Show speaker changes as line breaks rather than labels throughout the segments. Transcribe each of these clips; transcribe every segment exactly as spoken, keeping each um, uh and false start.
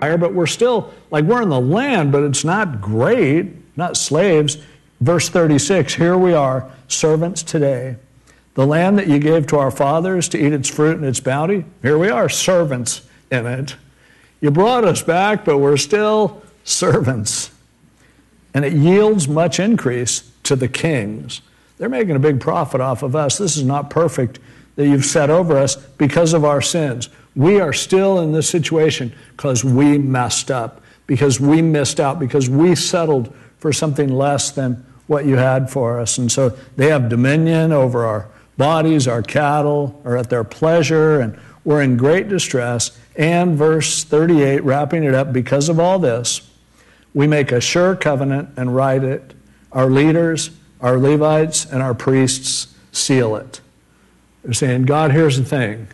but we're still, like we're in the land, but it's not great, not slaves. Verse thirty-six, here we are, servants today. The land that you gave to our fathers to eat its fruit and its bounty, here we are, servants in it. You brought us back, but we're still servants. And it yields much increase to the kings. They're making a big profit off of us. This is not perfect that you've set over us because of our sins. We are still in this situation because we messed up, because we missed out, because we settled for something less than what you had for us. And so they have dominion over our bodies, our cattle, are at their pleasure, and we're in great distress. And verse thirty-eight, wrapping it up, because of all this, we make a sure covenant and write it. Our leaders, our Levites, and our priests seal it. They're saying, God, here's the thing.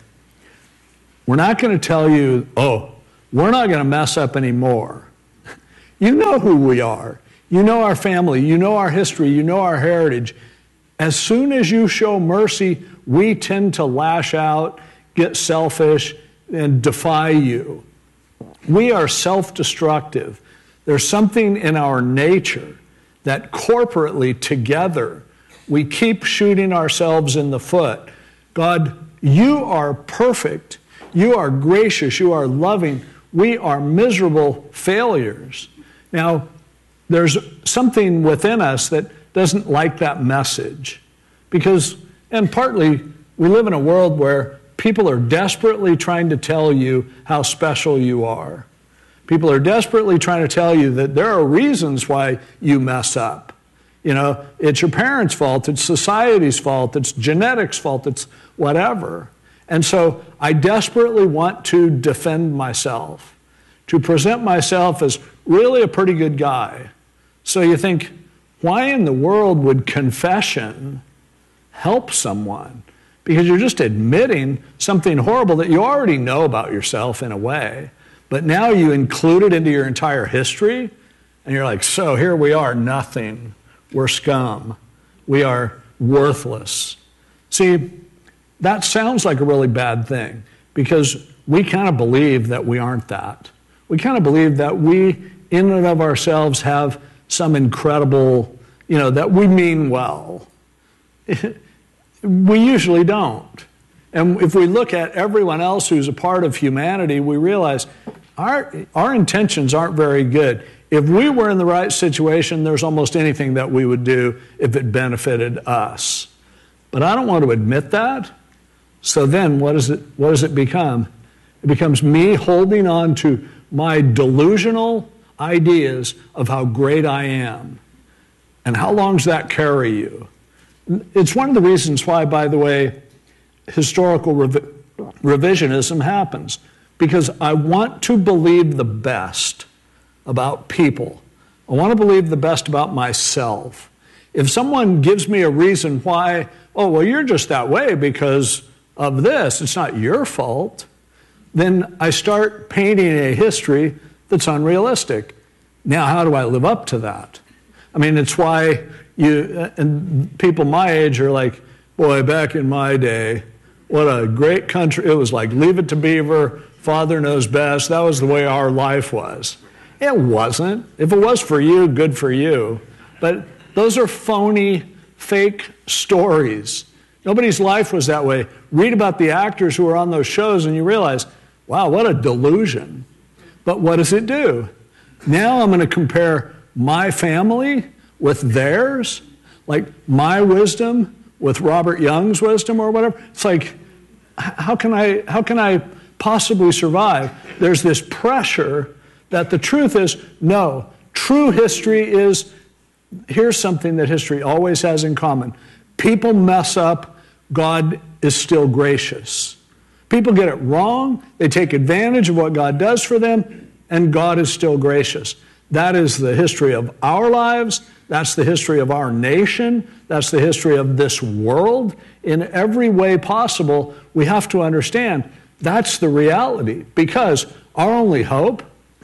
We're not going to tell you, oh, we're not going to mess up anymore. You know who we are. You know our family. You know our history. You know our heritage. As soon as you show mercy, we tend to lash out, get selfish, and defy you. We are self-destructive. There's something in our nature that corporately, together, we keep shooting ourselves in the foot. God, you are perfect. You are gracious. You are loving. We are miserable failures. Now, there's something within us that doesn't like that message. Because, and partly, we live in a world where people are desperately trying to tell you how special you are. People are desperately trying to tell you that there are reasons why you mess up. You know, it's your parents' fault, it's society's fault, it's genetics' fault, it's whatever. And so I desperately want to defend myself, to present myself as really a pretty good guy. So you think, why in the world would confession help someone? Because you're just admitting something horrible that you already know about yourself in a way. But now you include it into your entire history, and you're like, so here we are, nothing. We're scum. We are worthless. See, that sounds like a really bad thing, because we kind of believe that we aren't that. We kind of believe that we, in and of ourselves, have some incredible, you know, that we mean well. We usually don't. And if we look at everyone else who's a part of humanity, we realize our, our intentions aren't very good. If we were in the right situation, there's almost anything that we would do if it benefited us. But I don't want to admit that. So then what does it, what does it become? It becomes me holding on to my delusional ideas of how great I am. And how long does that carry you? It's one of the reasons why, by the way, historical revi- revisionism happens. Because I want to believe the best about people. I want to believe the best about myself. If someone gives me a reason why, oh, well, you're just that way because of this, it's not your fault, then I start painting a history that's unrealistic. Now, how do I live up to that? I mean, it's why you, and people my age are like, boy, back in my day, what a great country. It was like, leave it to Beaver, Father knows best. That was the way our life was. It wasn't. If it was for you, good for you. But those are phony, fake stories. Nobody's life was that way. Read about the actors who were on those shows and you realize, wow, what a delusion. But what does it do? Now I'm going to compare my family with theirs, like my wisdom with Robert Young's wisdom or whatever. It's like, how can I, how can I possibly survive? There's this pressure that the truth is, no, true history is, here's something that history always has in common. People mess up, God is still gracious. People get it wrong, they take advantage of what God does for them, and God is still gracious. That is the history of our lives, that's the history of our nation, that's the history of this world. In every way possible, we have to understand that's the reality, because our only hope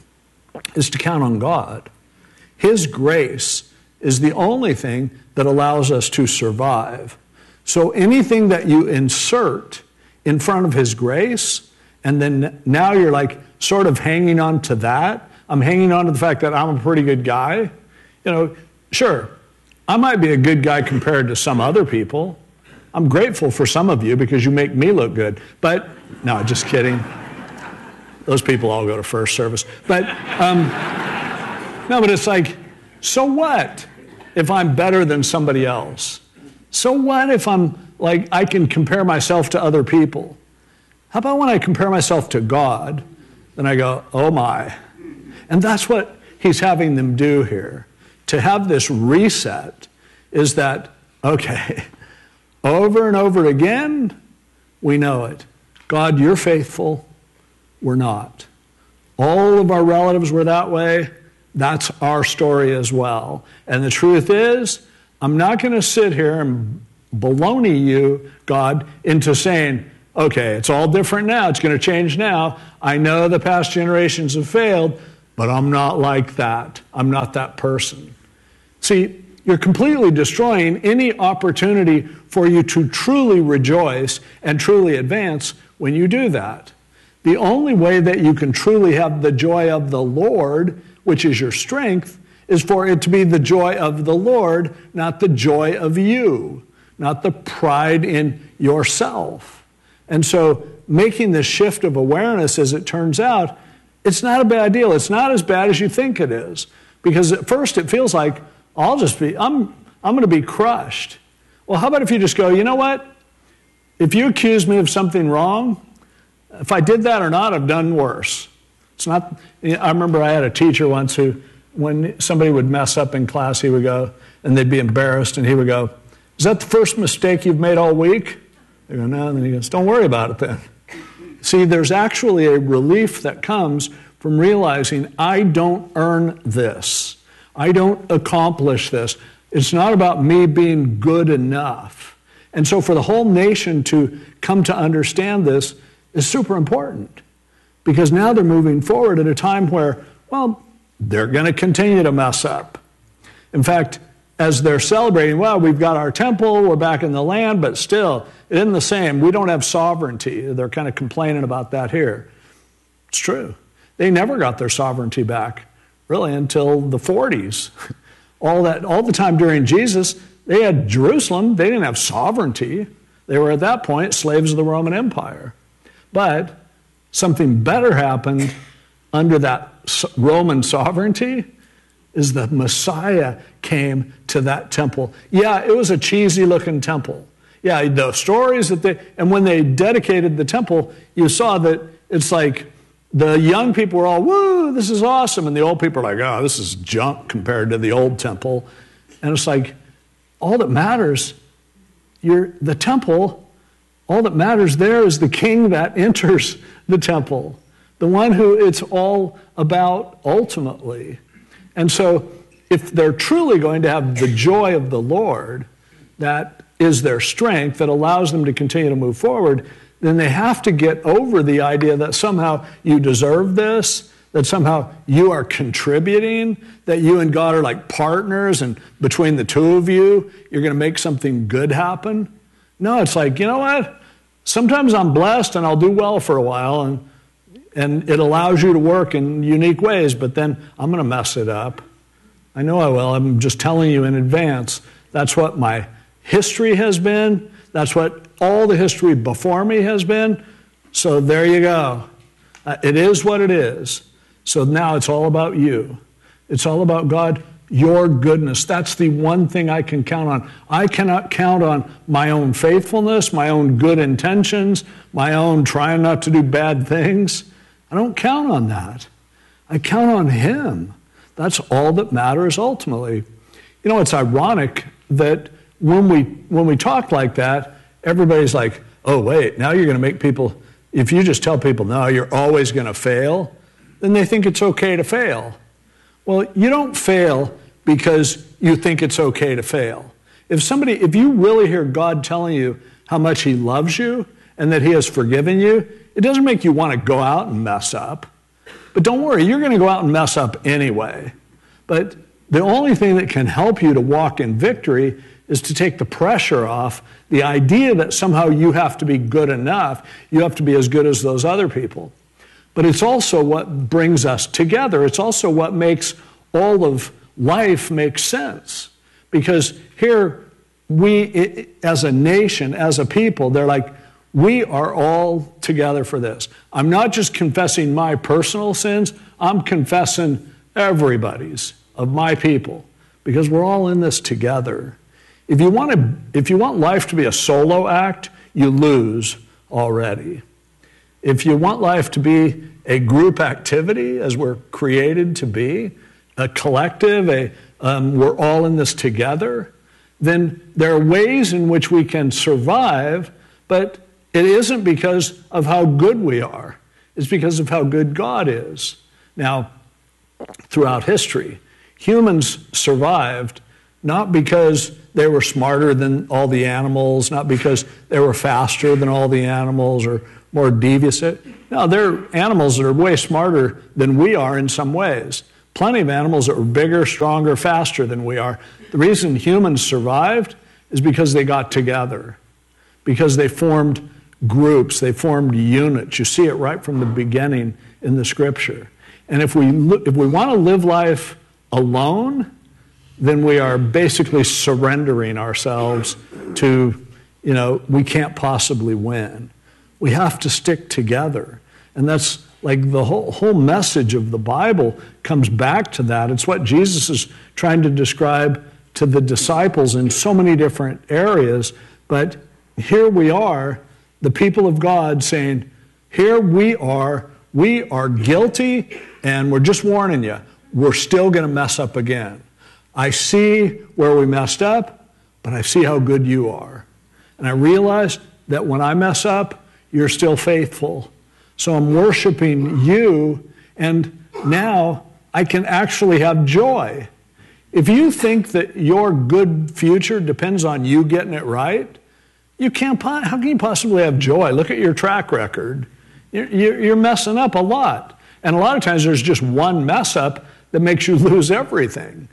is to count on God. His grace is the only thing that allows us to survive. So anything that you insert in front of His grace And then now you're like sort of hanging on to that. I'm hanging on to the fact that I'm a pretty good guy. You know, sure, I might be a good guy compared to some other people. I'm grateful for some of you because you make me look good. But, no, just kidding. Those people all go to first service. But, um, no, but it's like, so what if I'm better than somebody else? So what if I'm like, I can compare myself to other people? How about when I compare myself to God? Then I go, oh my. And that's what he's having them do here. To have this reset is that, okay, over and over again, we know it. God, you're faithful. We're not. All of our relatives were that way. That's our story as well. And the truth is, I'm not going to sit here and baloney you, God, into saying, okay, it's all different now. It's going to change now. I know the past generations have failed, but I'm not like that. I'm not that person. See, you're completely destroying any opportunity for you to truly rejoice and truly advance when you do that. The only way that you can truly have the joy of the Lord, which is your strength, is for it to be the joy of the Lord, not the joy of you, not the pride in yourself. And so making this shift of awareness, as it turns out, it's not a bad deal. It's not as bad as you think it is. Because at first it feels like, I'll just be, I'm, I'm going to be crushed. Well, how about if you just go, you know what? If you accuse me of something wrong, if I did that or not, I've done worse. It's not, I remember I had a teacher once who, when somebody would mess up in class, he would go, and they'd be embarrassed, and he would go, is that the first mistake you've made all week? They go, no. And then he goes, don't worry about it then. See, there's actually a relief that comes from realizing I don't earn this. I don't accomplish this. It's not about me being good enough. And so for the whole nation to come to understand this is super important, because now they're moving forward at a time where, well, they're going to continue to mess up. In fact, as they're celebrating, well, we've got our temple, we're back in the land, but still, it isn't the same. We don't have sovereignty. They're kind of complaining about that here. It's true. They never got their sovereignty back, really, until the forties. All that, all the time during Jesus, they had Jerusalem. They didn't have sovereignty. They were, at that point, slaves of the Roman Empire. But something better happened under that Roman sovereignty, is the Messiah came to that temple. Yeah, it was a cheesy-looking temple. Yeah, the stories that they, and when they dedicated the temple, you saw that it's like the young people were all, woo, this is awesome. And the old people are like, oh, this is junk compared to the old temple. And it's like, all that matters, you're, the temple, all that matters there is the king that enters the temple, the one who it's all about ultimately. And so if they're truly going to have the joy of the Lord, that is their strength that allows them to continue to move forward, then they have to get over the idea that somehow you deserve this, that somehow you are contributing, that you and God are like partners, and between the two of you, you're going to make something good happen. No, it's like, you know what? Sometimes I'm blessed and I'll do well for a while, and and it allows you to work in unique ways, but then I'm going to mess it up. I know I will. I'm just telling you in advance. That's what my history has been. That's what all the history before me has been. So there you go. Uh, it is what it is. So now it's all about you. It's all about God, your goodness. That's the one thing I can count on. I cannot count on my own faithfulness, my own good intentions, my own trying not to do bad things. I don't count on that. I count on Him. That's all that matters ultimately. You know, it's ironic that when we when we talk like that, everybody's like, oh, wait, now you're going to make people, if you just tell people, no, you're always going to fail, then they think it's okay to fail. Well, you don't fail because you think it's okay to fail. If somebody, if you really hear God telling you how much He loves you and that He has forgiven you, it doesn't make you want to go out and mess up. But don't worry, you're going to go out and mess up anyway. But the only thing that can help you to walk in victory is to take the pressure off the idea that somehow you have to be good enough, you have to be as good as those other people. But it's also what brings us together. It's also what makes all of life make sense. Because here, we, as a nation, as a people, they're like, we are all together for this. I'm not just confessing my personal sins, I'm confessing everybody's, of my people, because we're all in this together. If you want to, if you want life to be a solo act, you lose already. If you want life to be a group activity, as we're created to be, a collective, a um, we're all in this together, then there are ways in which we can survive, but it isn't because of how good we are. It's because of how good God is. Now, throughout history, humans survived not because they were smarter than all the animals, not because they were faster than all the animals or more devious. No, they're animals that are way smarter than we are in some ways. Plenty of animals that were bigger, stronger, faster than we are. The reason humans survived is because they got together, because they formed groups, they formed units. You see it right from the beginning in the Scripture. And if we look, if we want to live life alone, then we are basically surrendering ourselves to, you know, we can't possibly win. We have to stick together. And that's like the whole, whole message of the Bible comes back to that. It's what Jesus is trying to describe to the disciples in so many different areas. But here we are, the people of God, saying, here we are, we are guilty, and we're just warning you, we're still going to mess up again. I see where we messed up, but I see how good you are. And I realize that when I mess up, you're still faithful. So I'm worshiping you, and now I can actually have joy. If you think that your good future depends on you getting it right, you can't. How can you possibly have joy? Look at your track record. You're, you're messing up a lot. And a lot of times there's just one mess up that makes you lose everything.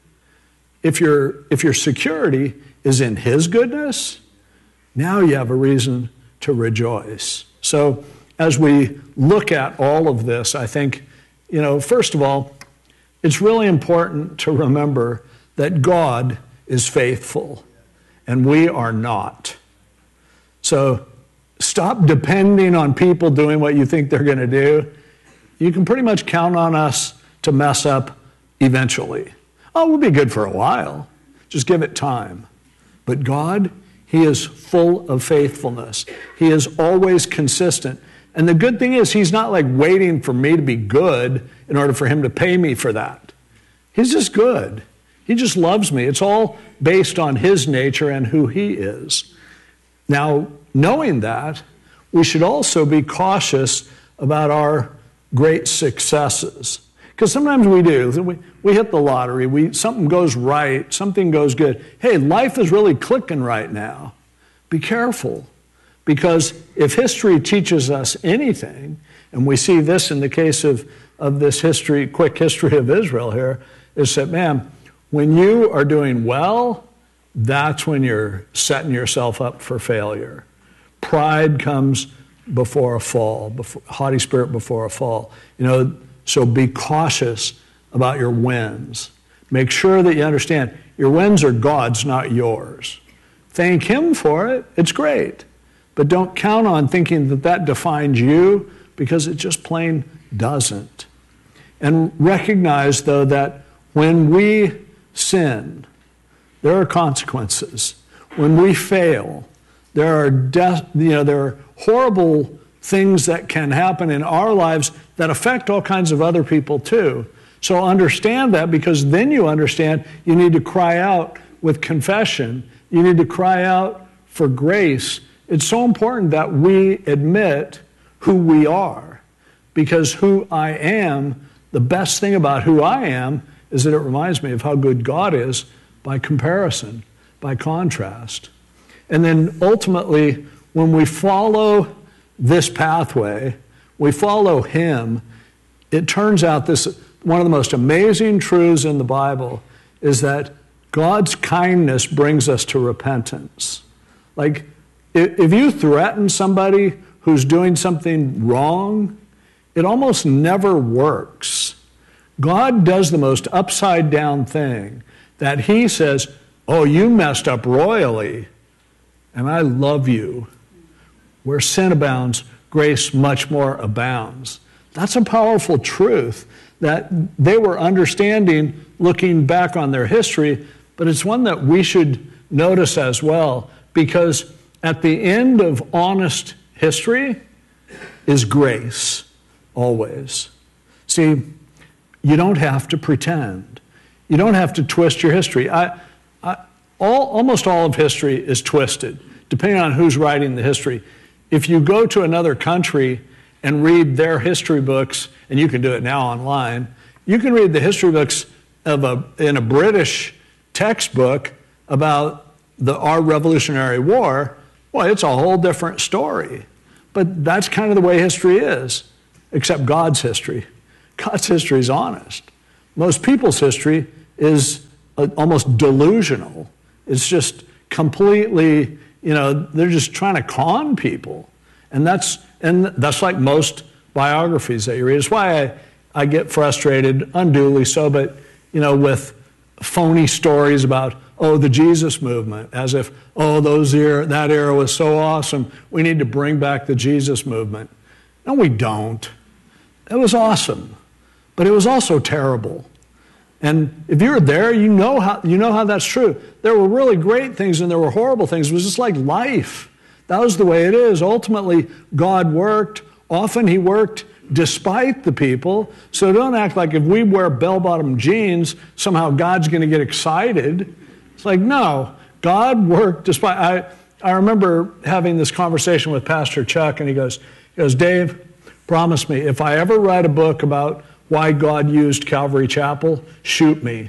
If your, if your security is in His goodness, now you have a reason to rejoice. So as we look at all of this, I think, you know, first of all, it's really important to remember that God is faithful and we are not. So stop depending on people doing what you think they're going to do. You can pretty much count on us to mess up eventually. Oh, we'll be good for a while. Just give it time. But God, He is full of faithfulness. He is always consistent. And the good thing is, He's not like waiting for me to be good in order for Him to pay me for that. He's just good. He just loves me. It's all based on His nature and who He is. Now, knowing that, we should also be cautious about our great successes. Because sometimes we do. We, we hit the lottery. We, something goes right. Something goes good. Hey, life is really clicking right now. Be careful. Because if history teaches us anything, and we see this in the case of, of this history, quick history of Israel here, is that, man, when you are doing well, that's when you're setting yourself up for failure. Pride comes before a fall, before, haughty spirit before a fall. You know, so be cautious about your wins. Make sure that you understand your wins are God's, not yours. Thank Him for it. It's great. But don't count on thinking that that defines you, because it just plain doesn't. And recognize, though, that when we sin, there are consequences. When we fail, there are de- you know, there are horrible things that can happen in our lives that affect all kinds of other people too. So understand that, because then you understand you need to cry out with confession. You need to cry out for grace. It's so important that we admit who we are, because who I am, the best thing about who I am is that it reminds me of how good God is by comparison, by contrast. And then ultimately, when we follow this pathway, we follow Him, it turns out this, one of the most amazing truths in the Bible is that God's kindness brings us to repentance. Like, if you threaten somebody who's doing something wrong, it almost never works. God does the most upside down thing, that he says, oh, you messed up royally, and I love you. Where sin abounds, grace much more abounds. That's a powerful truth that they were understanding looking back on their history, but it's one that we should notice as well, because at the end of honest history is grace, always. See, you don't have to pretend. You don't have to twist your history. I, I, all, almost all of history is twisted, depending on who's writing the history. If you go to another country and read their history books, and you can do it now online, you can read the history books of a, in a British textbook about the, our Revolutionary War. Well, it's a whole different story. But that's kind of the way history is, except God's history. God's history is honest. Most people's history is uh, almost delusional. It's just completely, you know, they're just trying to con people. And that's and that's like most biographies that you read. It's why I, I get frustrated, unduly so, but, you know, with phony stories about, oh, the Jesus movement, as if, oh, those era, that era was so awesome, we need to bring back the Jesus movement. No, we don't. It was awesome, but it was also terrible. And if you're there, you know how you know how that's true. There were really great things and there were horrible things. It was just like life. That was the way it is. Ultimately, God worked. Often he worked despite the people. So don't act like if we wear bell-bottom jeans, somehow God's going to get excited. It's like, no, God worked despite. I, I remember having this conversation with Pastor Chuck, and he goes, he goes, Dave, promise me, if I ever write a book about why God used Calvary Chapel, shoot me.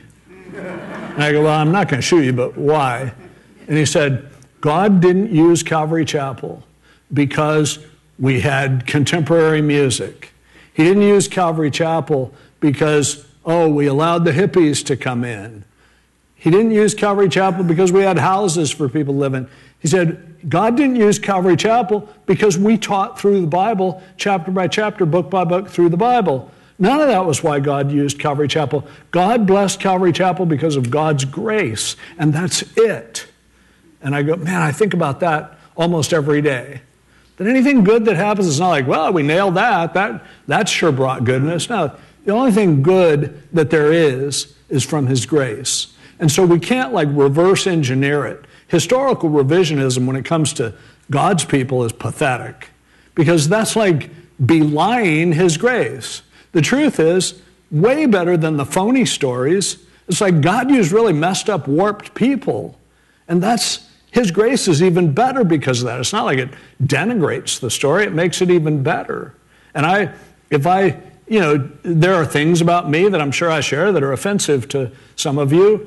And I go, well, I'm not going to shoot you, but why? And he said, God didn't use Calvary Chapel because we had contemporary music. He didn't use Calvary Chapel because, oh, we allowed the hippies to come in. He didn't use Calvary Chapel because we had houses for people to live in. He said, God didn't use Calvary Chapel because we taught through the Bible, chapter by chapter, book by book, through the Bible. None of that was why God used Calvary Chapel. God blessed Calvary Chapel because of God's grace, and that's it. And I go, man, I think about that almost every day. That anything good that happens is not like, well, we nailed that. That, that sure brought goodness. No, the only thing good that there is is from his grace. And so we can't like reverse engineer it. Historical revisionism when it comes to God's people is pathetic because that's like belying his grace. The truth is way better than the phony stories. It's like God used really messed up, warped people. And that's his grace is even better because of that. It's not like it denigrates the story. It makes it even better. And I, if I, you know, there are things about me that I'm sure I share that are offensive to some of you.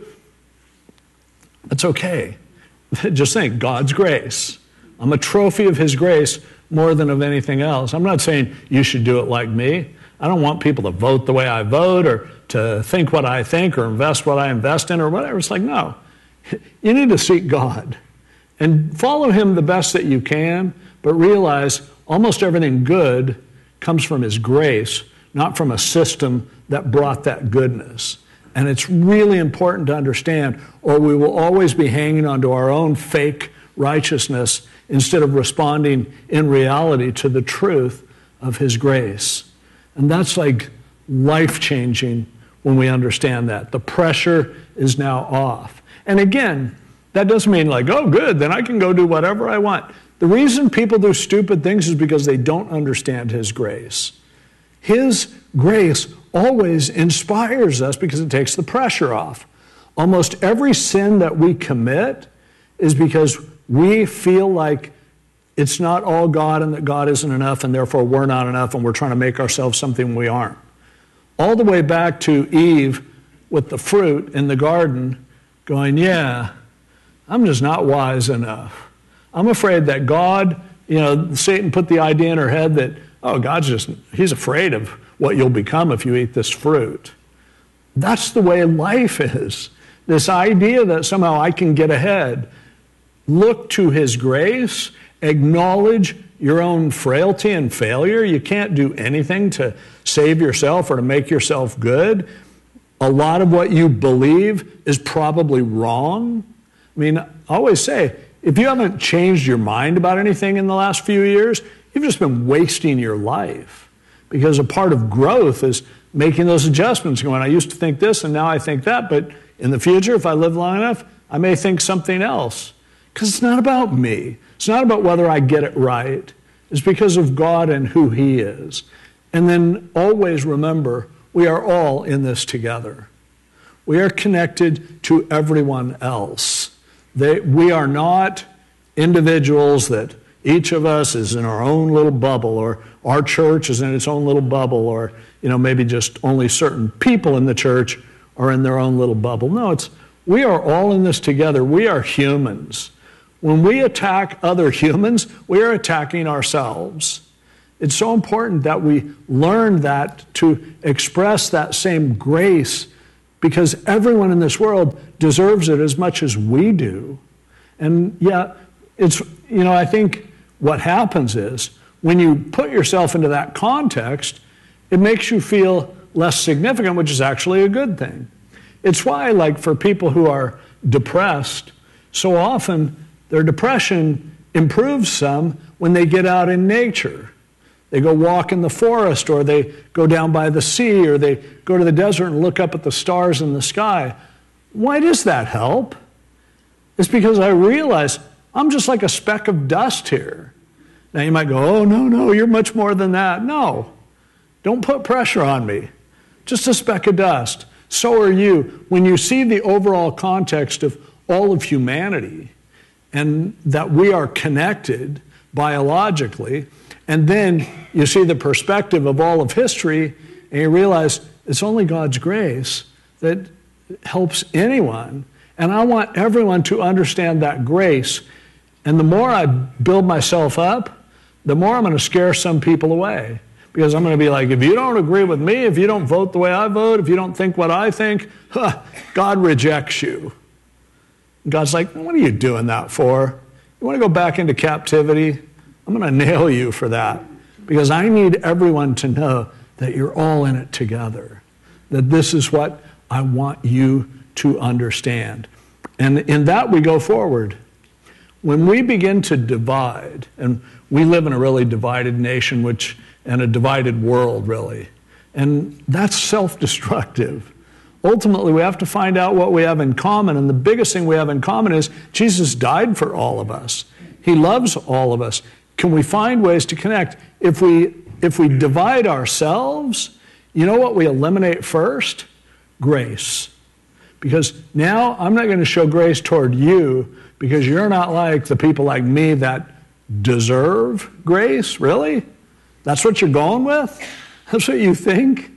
It's okay. Just think, God's grace. I'm a trophy of his grace more than of anything else. I'm not saying you should do it like me. I don't want people to vote the way I vote or to think what I think or invest what I invest in or whatever. It's like, no. You need to seek God and follow him the best that you can, but realize almost everything good comes from his grace, not from a system that brought that goodness. And it's really important to understand, or we will always be hanging onto our own fake righteousness instead of responding in reality to the truth of his grace. And that's like life-changing when we understand that. The pressure is now off. And again, that doesn't mean like, oh, good, then I can go do whatever I want. The reason people do stupid things is because they don't understand his grace. His grace always inspires us because it takes the pressure off. Almost every sin that we commit is because we feel like it's not all God and that God isn't enough and therefore we're not enough and we're trying to make ourselves something we aren't. All the way back to Eve with the fruit in the garden going, yeah, I'm just not wise enough. I'm afraid that God, you know, Satan put the idea in her head that, oh, God's just, he's afraid of what you'll become if you eat this fruit. That's the way life is. This idea that somehow I can get ahead. Look to his grace. Acknowledge your own frailty and failure. You can't do anything to save yourself or to make yourself good. A lot of what you believe is probably wrong. I mean, I always say, if you haven't changed your mind about anything in the last few years, you've just been wasting your life. Because a part of growth is making those adjustments, going, I used to think this and now I think that, but in the future, if I live long enough, I may think something else. Because it's not about me. It's not about whether I get it right. It's because of God and who he is. And then always remember, we are all in this together. We are connected to everyone else. They, we are not individuals that each of us is in our own little bubble, or our church is in its own little bubble, or you know maybe just only certain people in the church are in their own little bubble. No, it's we are all in this together. We are humans. When we attack other humans, we are attacking ourselves. It's so important that we learn that, to express that same grace, because everyone in this world deserves it as much as we do. And yeah, it's, you know, I think what happens is when you put yourself into that context, it makes you feel less significant, which is actually a good thing. It's why, like, for people who are depressed, so often their depression improves some when they get out in nature. They go walk in the forest, or they go down by the sea, or they go to the desert and look up at the stars in the sky. Why does that help? It's because I realize I'm just like a speck of dust here. Now you might go, oh, no, no, you're much more than that. No, don't put pressure on me. Just a speck of dust. So are you. When you see the overall context of all of humanity, and that we are connected biologically, and then you see the perspective of all of history, and you realize it's only God's grace that helps anyone. And I want everyone to understand that grace. And the more I build myself up, the more I'm going to scare some people away. Because I'm going to be like, if you don't agree with me, if you don't vote the way I vote, if you don't think what I think, huh, God rejects you. And God's like, what are you doing that for? You want to go back into captivity? I'm going to nail you for that, because I need everyone to know that you're all in it together, that this is what I want you to understand. And in that we go forward. When we begin to divide, and we live in a really divided nation, which and a divided world, really, and that's self-destructive. Ultimately, we have to find out what we have in common, and the biggest thing we have in common is Jesus died for all of us. He loves all of us. Can we find ways to connect? If we if we divide ourselves, you know what we eliminate first? Grace. Because now I'm not going to show grace toward you because you're not like the people like me that deserve grace. Really? That's what you're going with? That's what you think?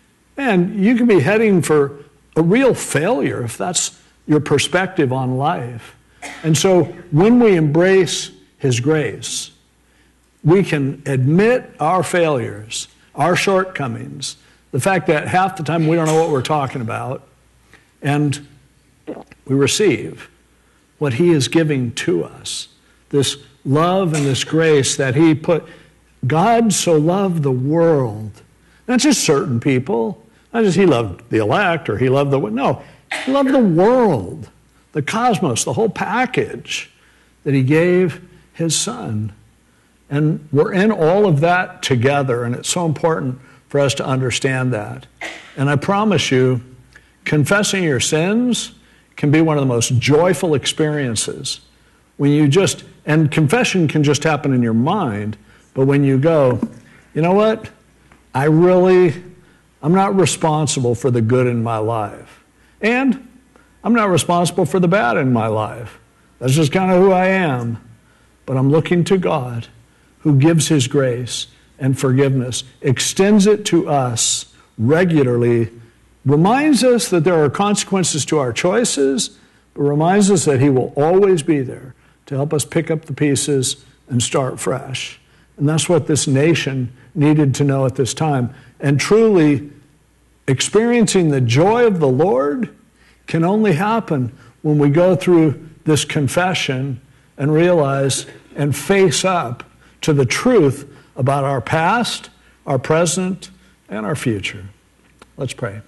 Man, you can be heading for a real failure if that's your perspective on life. And so when we embrace his grace, we can admit our failures, our shortcomings, the fact that half the time we don't know what we're talking about, and we receive what he is giving to us, this love and this grace that he put. God so loved the world, not just certain people, not just he loved the elect or he loved the, no, he loved the world, the cosmos, the whole package, that he gave his son. And we're in all of that together, and it's so important for us to understand that. And I promise you, confessing your sins can be one of the most joyful experiences. When you just, and confession can just happen in your mind, but when you go, you know what? I really, I'm not responsible for the good in my life. And I'm not responsible for the bad in my life. That's just kind of who I am. But I'm looking to God, who gives his grace and forgiveness, extends it to us regularly, reminds us that there are consequences to our choices, but reminds us that he will always be there to help us pick up the pieces and start fresh. And that's what this nation needed to know at this time. And truly experiencing the joy of the Lord can only happen when we go through this confession and realize and face up to the truth about our past, our present, and our future. Let's pray.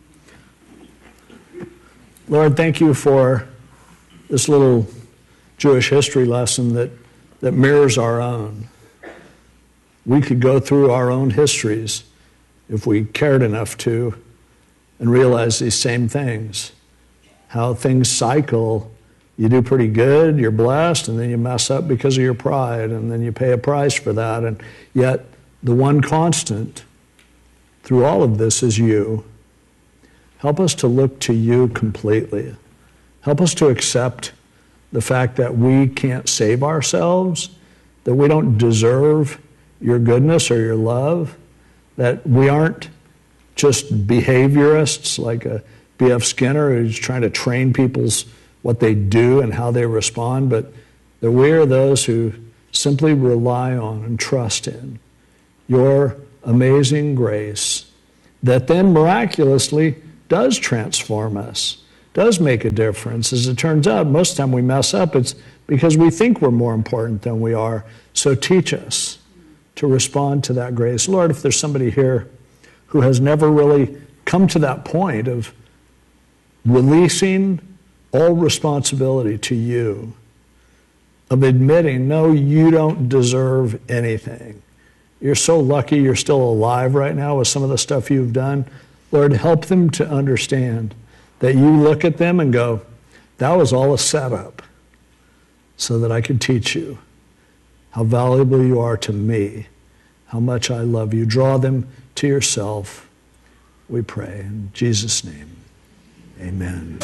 Lord, thank you for this little Jewish history lesson that, that mirrors our own. We could go through our own histories if we cared enough to and realize these same things. How things cycle. You do pretty good, you're blessed, and then you mess up because of your pride, and then you pay a price for that. And yet, the one constant through all of this is you. Help us to look to you completely. Help us to accept the fact that we can't save ourselves, that we don't deserve your goodness or your love, that we aren't just behaviorists like a B F Skinner who's trying to train people's what they do and how they respond, but that we are those who simply rely on and trust in your amazing grace that then miraculously does transform us, does make a difference. As it turns out, most of the time we mess up, it's because we think we're more important than we are. So teach us to respond to that grace. Lord, if there's somebody here who has never really come to that point of releasing all responsibility to you, of admitting, no, you don't deserve anything. You're so lucky you're still alive right now with some of the stuff you've done. Lord, help them to understand that you look at them and go, that was all a setup so that I could teach you how valuable you are to me, how much I love you. Draw them to yourself, we pray. In Jesus' name, amen.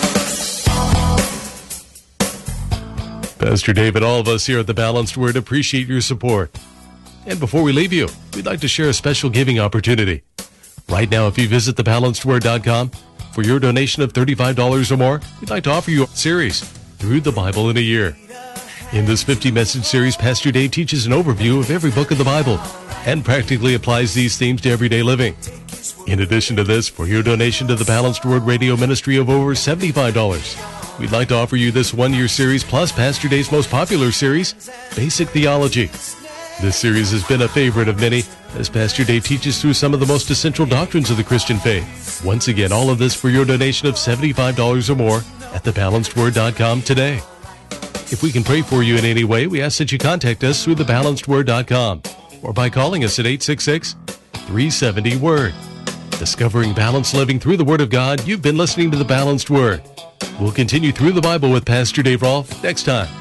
Pastor David, all of us here at The Balanced Word appreciate your support. And before we leave you, we'd like to share a special giving opportunity. Right now, if you visit the balanced word dot com, for your donation of thirty-five dollars or more, we'd like to offer you a series, Through the Bible in a Year. In this fifty-message series, Pastor Dave teaches an overview of every book of the Bible and practically applies these themes to everyday living. In addition to this, for your donation to the Balanced Word Radio Ministry of over seventy-five dollars, we'd like to offer you this one-year series plus Pastor Dave's most popular series, Basic Theology. This series has been a favorite of many as Pastor Dave teaches through some of the most essential doctrines of the Christian faith. Once again, all of this for your donation of seventy-five dollars or more at the balanced word dot com today. If we can pray for you in any way, we ask that you contact us through the balanced word dot com or by calling us at eight six six, three seven zero, word. Discovering balanced living through the Word of God, you've been listening to The Balanced Word. We'll continue through the Bible with Pastor Dave Rolfe next time